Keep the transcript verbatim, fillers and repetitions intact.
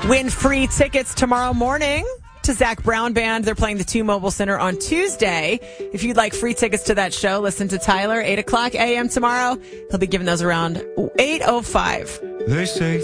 Win free tickets tomorrow morning to Zach Brown Band. They're playing the T-Mobile Center on Tuesday. If you'd like free tickets to that show, listen to Tyler, eight o'clock a.m. tomorrow. He'll be giving those around eight oh five. They say